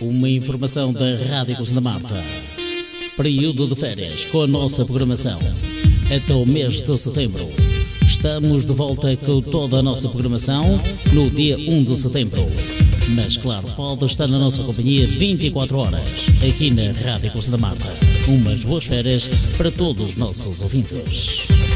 Uma informação da Rádio Cruz da Malta. Período de férias com a nossa programação. Até o mês de setembro. Estamos de volta com toda a nossa programação no dia 1 de setembro. Mas claro, pode estar na nossa companhia 24 horas, aqui na Rádio Cruz da Malta. Umas boas férias para todos os nossos ouvintes.